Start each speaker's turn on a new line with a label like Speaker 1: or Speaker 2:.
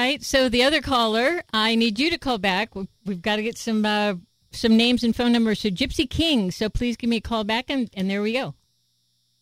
Speaker 1: right. So the other caller, I need you to call back. We've got to get some names and phone numbers. So Gypsy King. So please give me a call back, and there we go.